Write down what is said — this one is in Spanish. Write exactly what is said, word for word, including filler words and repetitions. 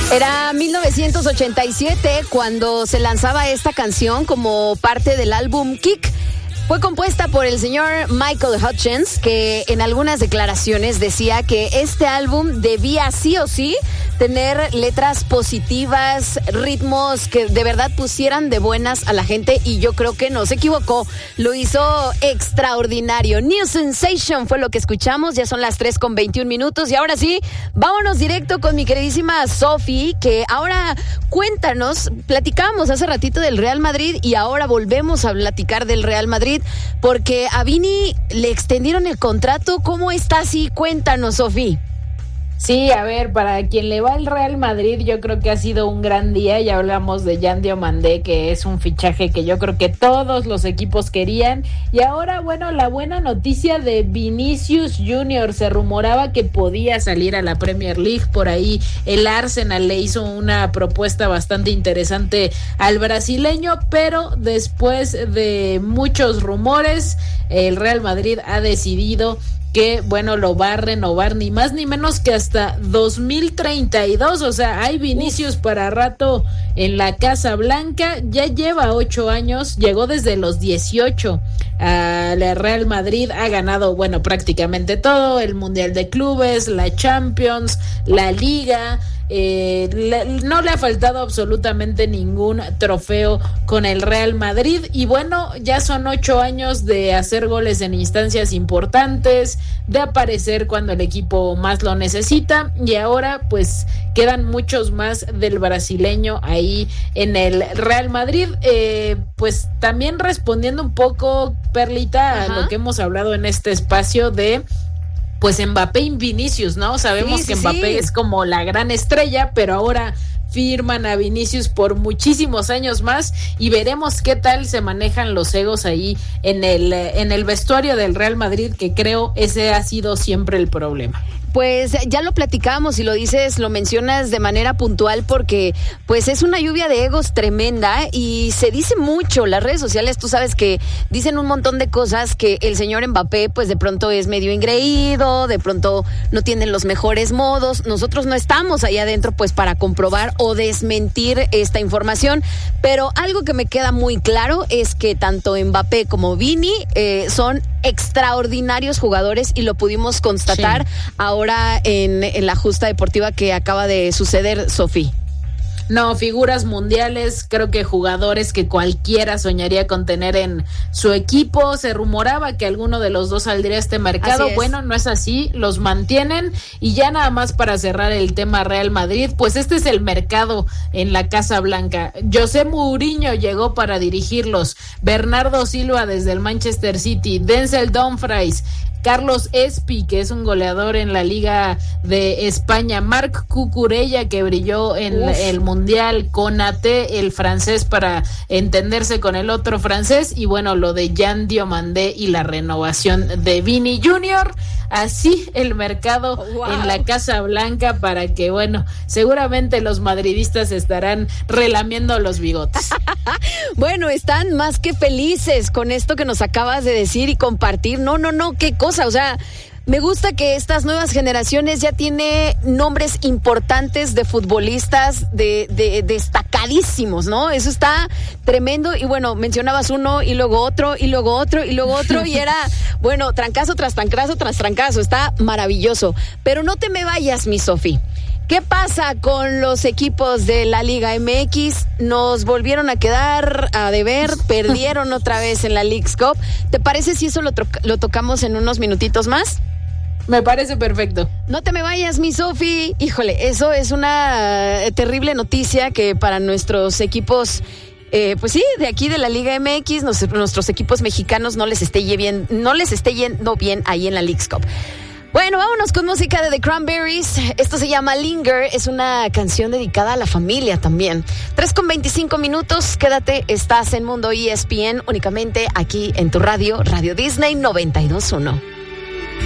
Era mil novecientos ochenta y siete cuando se lanzaba esta canción como parte del álbum Kick. Fue compuesta por el señor Michael Hutchence, que en algunas declaraciones decía que este álbum debía sí o sí tener letras positivas, ritmos que de verdad pusieran de buenas a la gente, y yo creo que no se equivocó, lo hizo extraordinario. New Sensation fue lo que escuchamos, ya son las tres con veintiún minutos, y ahora sí, vámonos directo con mi queridísima Sofi, que ahora cuéntanos, platicábamos hace ratito del Real Madrid y ahora volvemos a platicar del Real Madrid, porque a Vini le extendieron el contrato. ¿Cómo está así? Cuéntanos, Sofi. Sí, a ver, para quien le va al Real Madrid, yo creo que ha sido un gran día. Ya hablamos de Yan Diomandé, que es un fichaje que yo creo que todos los equipos querían. Y ahora, bueno, la buena noticia de Vinicius Junior. Se rumoraba que podía salir a la Premier League. Por ahí el Arsenal le hizo una propuesta bastante interesante al brasileño, pero después de muchos rumores, el Real Madrid ha decidido que, bueno, lo va a renovar ni más ni menos que hasta dos mil treinta y dos, o sea, hay Vinicius para rato en la Casa Blanca. Ya lleva ocho años, llegó desde los dieciocho a la Real Madrid, ha ganado, bueno, prácticamente todo, el Mundial de Clubes, la Champions, la Liga. Eh, le, no le ha faltado absolutamente ningún trofeo con el Real Madrid, y bueno, ya son ocho años de hacer goles en instancias importantes, de aparecer cuando el equipo más lo necesita, y ahora pues quedan muchos más del brasileño ahí en el Real Madrid. Eh, pues también respondiendo un poco, Perlita, a lo que hemos hablado en este espacio de pues Mbappé y Vinicius, ¿no? Sabemos sí, sí, que Mbappé sí. es como la gran estrella, pero ahora firman a Vinicius por muchísimos años más, y veremos qué tal se manejan los egos ahí en el en el vestuario del Real Madrid, que creo ese ha sido siempre el problema. Pues ya lo platicamos y lo dices, lo mencionas de manera puntual, porque pues es una lluvia de egos tremenda y se dice mucho. Las redes sociales, tú sabes que dicen un montón de cosas, que el señor Mbappé pues de pronto es medio engreído, de pronto no tiene los mejores modos. Nosotros no estamos ahí adentro pues para comprobar o desmentir esta información, pero algo que me queda muy claro es que tanto Mbappé como Vini eh, son extraordinarios jugadores, y lo pudimos constatar sí. ahora en, en la justa deportiva que acaba de suceder, Sofi. No, figuras mundiales, creo que jugadores que cualquiera soñaría con tener en su equipo. Se rumoraba que alguno de los dos saldría a este mercado. Bueno, no es así, los mantienen. Y ya nada más para cerrar el tema Real Madrid, pues este es el mercado en la Casa Blanca. José Mourinho llegó para dirigirlos, Bernardo Silva desde el Manchester City, Denzel Dumfries, Carlos Espi, que es un goleador en la Liga de España, Marc Cucurella, que brilló en Uf. el Mundial, Konaté, el francés, para entenderse con el otro francés, y bueno, lo de Yan Diomandé y la renovación de Vini Junior. Así el mercado wow. en la Casa Blanca, para que, bueno, seguramente los madridistas estarán relamiendo los bigotes. Bueno, están más que felices con esto que nos acabas de decir y compartir. No, no, no, qué cosa, o sea, me gusta que estas nuevas generaciones ya tiene nombres importantes de futbolistas de, de destacadísimos, ¿no? Eso está tremendo. Y bueno, mencionabas uno y luego otro y luego otro y luego otro y era, bueno, trancazo tras trancazo tras trancazo. Está maravilloso. Pero no te me vayas, mi Sofi. ¿Qué pasa con los equipos de la Liga M X? Nos volvieron a quedar a deber, perdieron otra vez en la Leagues Cup. ¿Te parece si eso lo, to- lo tocamos en unos minutitos más? Me parece perfecto. No te me vayas, mi Sofi. Híjole, eso es una terrible noticia que para nuestros equipos, eh, pues sí, de aquí de la Liga M X, nos, nuestros equipos mexicanos no les esté bien, no les esté yendo bien ahí en la Leagues Cup. Bueno, vámonos con música de The Cranberries. Esto se llama Linger. Es una canción dedicada a la familia también. tres con veinticinco minutos. Quédate, estás en Mundo E S P N únicamente aquí en tu radio, Radio Disney noventa y dos punto uno.